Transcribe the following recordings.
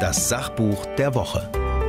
Das Sachbuch der Woche.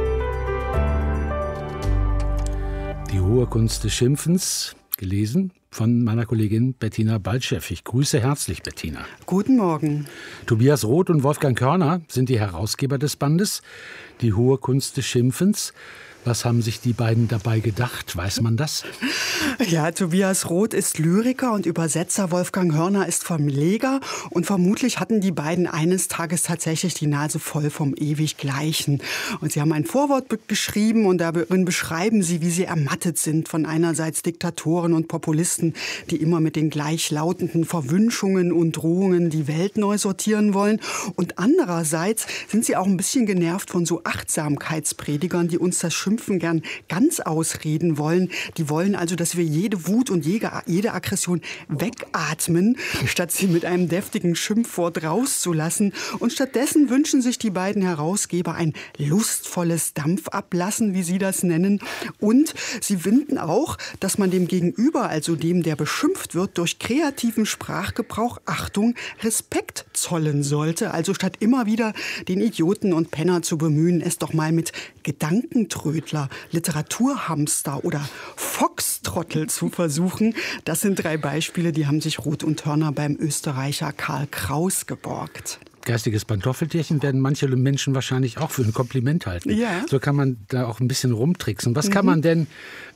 Die hohe Kunst des Schimpfens, gelesen von meiner Kollegin Bettina Baltschew. Ich grüße herzlich, Bettina. Guten Morgen. Tobias Roth und Wolfgang Körner sind die Herausgeber des Bandes. Die hohe Kunst des Schimpfens. Was haben sich die beiden dabei gedacht? Weiß man das? Ja, Tobias Roth ist Lyriker und Übersetzer. Wolfgang Hörner ist Verleger. Und vermutlich hatten die beiden eines Tages tatsächlich die Nase voll vom ewig Gleichen. Und sie haben ein Vorwort geschrieben und darin beschreiben sie, wie sie ermattet sind von einerseits Diktatoren und Populisten, die immer mit den gleichlautenden Verwünschungen und Drohungen die Welt neu sortieren wollen. Und andererseits sind sie auch ein bisschen genervt von so Achtsamkeitspredigern, die uns das Schimpfen gern ganz ausreden wollen. Die wollen also, dass wir jede Wut und jede Aggression wegatmen, statt sie mit einem deftigen Schimpfwort rauszulassen. Und stattdessen wünschen sich die beiden Herausgeber ein lustvolles Dampfablassen, wie sie das nennen. Und sie finden auch, dass man dem Gegenüber, also dem, der beschimpft wird, durch kreativen Sprachgebrauch, Achtung, Respekt zollen sollte. Also statt immer wieder den Idioten und Penner zu bemühen, es doch mal mit Gedankentrödler, Literaturhamster oder Foxtrottel zu versuchen. Das sind 3 Beispiele, die haben sich Roth und Hörner beim Österreicher Karl Kraus geborgt. Geistiges Pantoffeltierchen werden manche Menschen wahrscheinlich auch für ein Kompliment halten. Ja. So kann man da auch ein bisschen rumtricksen. Was kann man denn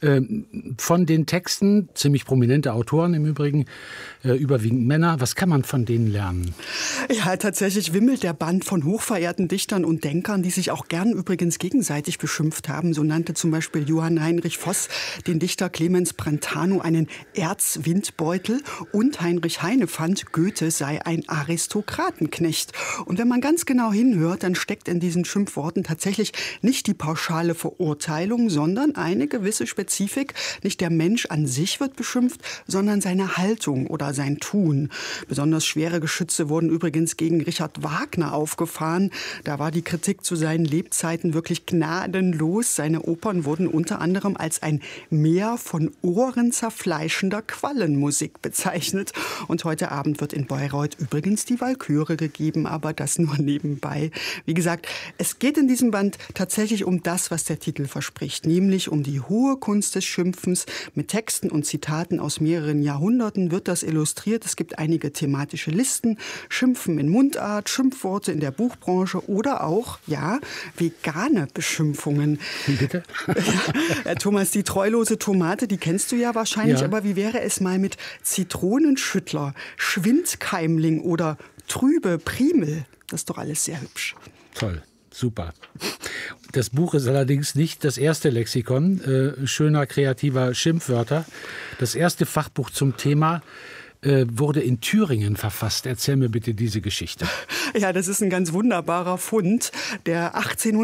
von den Texten, ziemlich prominente Autoren im Übrigen, überwiegend Männer, was kann man von denen lernen? Ja, tatsächlich wimmelt der Band von hochverehrten Dichtern und Denkern, die sich auch gern übrigens gegenseitig beschimpft haben. So nannte zum Beispiel Johann Heinrich Voss den Dichter Clemens Brentano einen Erzwindbeutel und Heinrich Heine fand, Goethe sei ein Aristokratenknecht. Und wenn man ganz genau hinhört, dann steckt in diesen Schimpfworten tatsächlich nicht die pauschale Verurteilung, sondern eine gewisse Spezifik. Nicht der Mensch an sich wird beschimpft, sondern seine Haltung oder sein Tun. Besonders schwere Geschütze wurden übrigens gegen Richard Wagner aufgefahren. Da war die Kritik zu seinen Lebzeiten wirklich gnadenlos. Seine Opern wurden unter anderem als ein Meer von ohrenzerfleischender Quallenmusik bezeichnet. Und heute Abend wird in Bayreuth übrigens die Walküre gegeben, aber das nur nebenbei. Wie gesagt, es geht in diesem Band tatsächlich um das, was der Titel verspricht, nämlich um die hohe Kunst des Schimpfens. Mit Texten und Zitaten aus mehreren Jahrhunderten wird das illustriert. Es gibt einige thematische Listen, Schimpfen in Mundart, Schimpfworte in der Buchbranche oder auch, ja, vegane Beschimpfungen. Wie bitte? Ja, Thomas, die treulose Tomate, die kennst du ja wahrscheinlich, aber wie wäre es mal mit Zitronenschüttler, Schwindkeimling oder trübe Primel? Das ist doch alles sehr hübsch. Toll. Super. Das Buch ist allerdings nicht das erste Lexikon schöner, kreativer Schimpfwörter. Das erste Fachbuch zum Thema wurde in Thüringen verfasst. Erzähl mir bitte diese Geschichte. Ja, das ist ein ganz wunderbarer Fund, der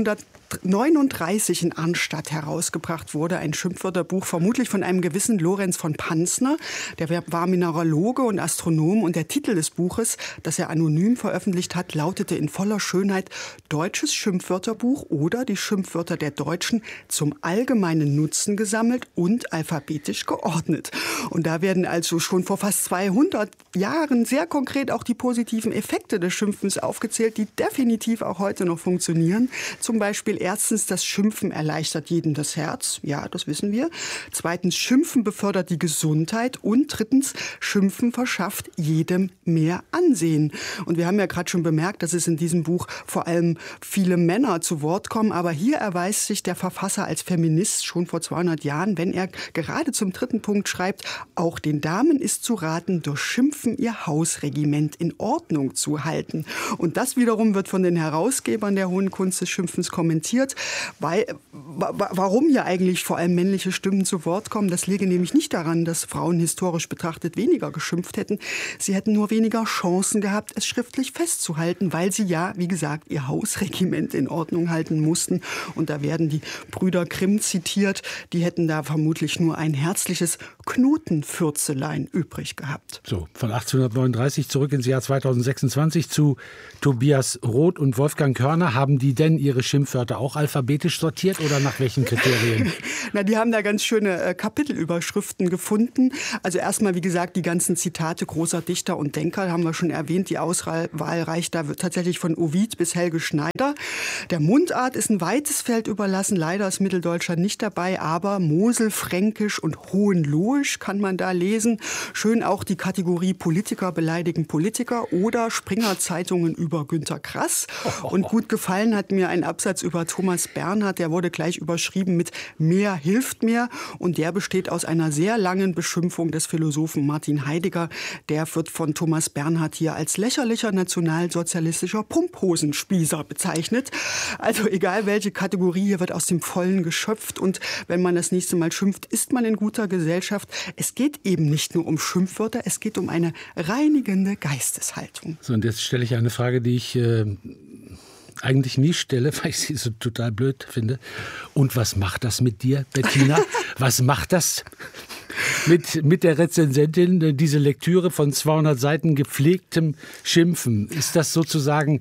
1839 in Arnstadt herausgebracht wurde. Ein Schimpfwörterbuch, vermutlich von einem gewissen Lorenz von Panzner. Der war Mineraloge und Astronom. Und der Titel des Buches, das er anonym veröffentlicht hat, lautete in voller Schönheit Deutsches Schimpfwörterbuch oder die Schimpfwörter der Deutschen zum allgemeinen Nutzen gesammelt und alphabetisch geordnet. Und da werden also schon vor fast 200 Jahren sehr konkret auch die positiven Effekte des Schimpfens aufgezählt, die definitiv auch heute noch funktionieren. Zum Beispiel erstens, das Schimpfen erleichtert jedem das Herz. Ja, das wissen wir. Zweitens, Schimpfen befördert die Gesundheit. Und drittens, Schimpfen verschafft jedem mehr Ansehen. Und wir haben ja gerade schon bemerkt, dass es in diesem Buch vor allem viele Männer zu Wort kommen. Aber hier erweist sich der Verfasser als Feminist schon vor 200 Jahren, wenn er gerade zum 3. Punkt schreibt, auch den Damen ist zu raten, durch Schimpfen ihr Hausregiment in Ordnung zu halten. Und das wiederum wird von den Herausgebern der hohen Kunst des Schimpfens kommentiert, weil warum ja eigentlich vor allem männliche Stimmen zu Wort kommen. Das liege nämlich nicht daran, dass Frauen historisch betrachtet weniger geschimpft hätten. Sie hätten nur weniger Chancen gehabt, es schriftlich festzuhalten, weil sie ja, wie gesagt, ihr Hausregiment in Ordnung halten mussten. Und da werden die Brüder Grimm zitiert. Die hätten da vermutlich nur ein herzliches Knotenfürzelein übrig gehabt. So, von 1839 zurück ins Jahr 2026 zu Tobias Roth und Wolfgang Körner. Haben die denn ihre Schimpfwörter Schimpfwörter auch alphabetisch sortiert oder nach welchen Kriterien? Na, die haben da ganz schöne Kapitelüberschriften gefunden. Also erstmal, wie gesagt, die ganzen Zitate großer Dichter und Denker, haben wir schon erwähnt. Die Auswahl reicht da tatsächlich von Ovid bis Helge Schneider. Der Mundart ist ein weites Feld überlassen. Leider ist Mitteldeutschland nicht dabei, aber Moselfränkisch und Hohenlohisch kann man da lesen. Schön auch die Kategorie Politiker beleidigen Politiker oder Springer-Zeitungen über Günter Grass. Und gut gefallen hat mir ein Absatz über Thomas Bernhard, der wurde gleich überschrieben mit Mehr hilft mir. Und der besteht aus einer sehr langen Beschimpfung des Philosophen Martin Heidegger. Der wird von Thomas Bernhard hier als lächerlicher nationalsozialistischer Pumphosenspießer bezeichnet. Also egal welche Kategorie, hier wird aus dem Vollen geschöpft. Und wenn man das nächste Mal schimpft, ist man in guter Gesellschaft. Es geht eben nicht nur um Schimpfwörter, es geht um eine reinigende Geisteshaltung. So, und jetzt stelle ich eine Frage, die ich eigentlich nie stelle, weil ich sie so total blöd finde. Und was macht das mit dir, Bettina? Was macht das mit der Rezensentin, diese Lektüre von 200 Seiten gepflegtem Schimpfen? Ist das sozusagen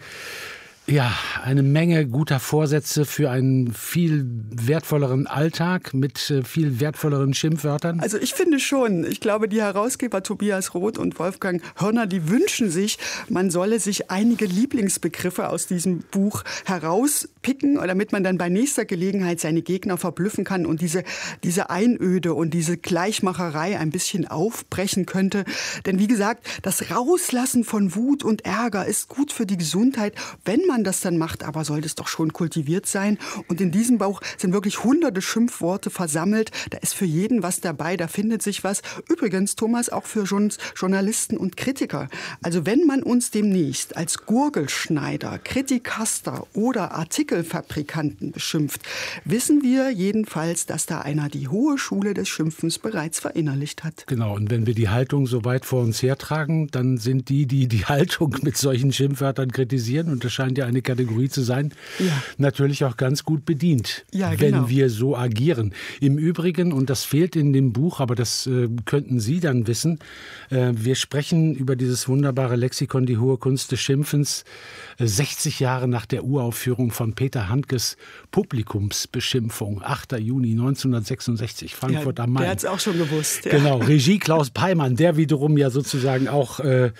eine Menge guter Vorsätze für einen viel wertvolleren Alltag mit viel wertvolleren Schimpfwörtern? Also ich finde schon. Ich glaube, die Herausgeber Tobias Roth und Wolfgang Hörner, die wünschen sich, man solle sich einige Lieblingsbegriffe aus diesem Buch herauspicken, damit man dann bei nächster Gelegenheit seine Gegner verblüffen kann und diese Einöde und diese Gleichmacherei ein bisschen aufbrechen könnte. Denn wie gesagt, das Rauslassen von Wut und Ärger ist gut für die Gesundheit, wenn man das dann macht, aber sollte es doch schon kultiviert sein. Und in diesem Buch sind wirklich hunderte Schimpfworte versammelt. Da ist für jeden was dabei, da findet sich was. Übrigens, Thomas, auch für Journalisten und Kritiker. Also wenn man uns demnächst als Gurgelschneider, Kritikaster oder Artikelfabrikanten beschimpft, wissen wir jedenfalls, dass da einer die hohe Schule des Schimpfens bereits verinnerlicht hat. Genau, und wenn wir die Haltung so weit vor uns hertragen, dann sind die Haltung mit solchen Schimpfwörtern kritisieren, und das scheint ja eine Kategorie zu sein, natürlich auch ganz gut bedient, wenn wir so agieren. Im Übrigen, und das fehlt in dem Buch, aber das könnten Sie dann wissen, wir sprechen über dieses wunderbare Lexikon Die hohe Kunst des Schimpfens, 60 Jahre nach der Uraufführung von Peter Handkes Publikumsbeschimpfung, 8. Juni 1966, Frankfurt am Main. Der hat es auch schon gewusst. Ja. Genau, Regie Klaus Peimann, der wiederum ja sozusagen auch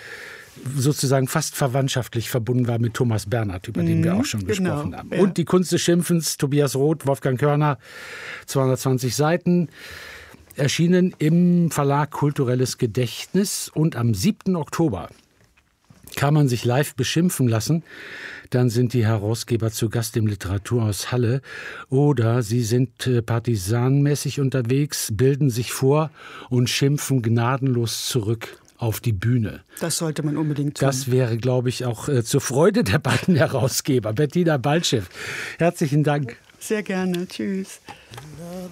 fast verwandtschaftlich verbunden war mit Thomas Bernhard, über den wir auch schon gesprochen haben. Ja. Und die Kunst des Schimpfens, Tobias Roth, Wolfgang Hörner, 220 Seiten, erschienen im Verlag Kulturelles Gedächtnis. Und am 7. Oktober kann man sich live beschimpfen lassen. Dann sind die Herausgeber zu Gast im Literaturhaus Halle. Oder sie sind partisanmäßig unterwegs, bilden sich vor und schimpfen gnadenlos zurück auf die Bühne. Das sollte man unbedingt tun. Das wäre, glaube ich, auch zur Freude der beiden Herausgeber. Bettina Baltschew, herzlichen Dank. Sehr gerne. Tschüss.